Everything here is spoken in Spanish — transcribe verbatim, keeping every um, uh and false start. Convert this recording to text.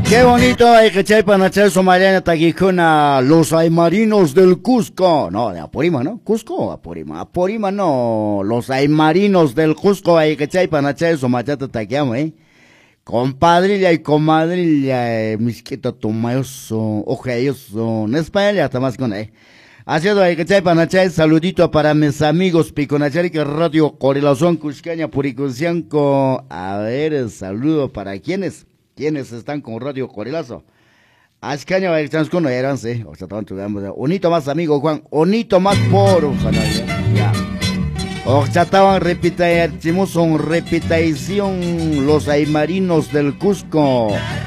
Qué bonito hay que echar para echar su Mariana Taquijuna, los aymarinos del Cusco. No, de Apurima, ¿no? Cusco, Apurima. Apurima, no. Los aymarinos del Cusco hay que echar para echar su Mariana Taquijuna, ¿eh? Compadrilla y comadrilla, eh, misquito tomayoso, ojeyoso, en español ya está más con eh. Haciendo hay que echar para echar saludito para mis amigos Piconachari que Radio Corelazón Cuscaña Puricuncianco. A ver, el saludo para quienes. ¿Quiénes están con Radio Corelazo? Ascaña va a estar con eranse. O sea, tanto unito más amigo Juan, unito más por ya. O sea, estaban repita, son repetición los aymarinos del Cusco.